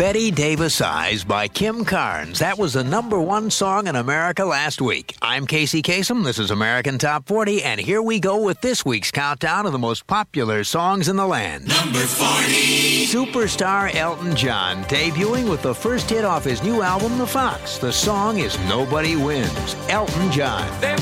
Betty Davis Eyes by Kim Carnes. That was the number one song in America last week. I'm Casey Kasem. This is American Top 40, and here we go with this week's countdown of the most popular songs in the land. Number 40. Superstar Elton John, debuting with the first hit off his new album, The Fox. The song is Nobody Wins. Elton John. There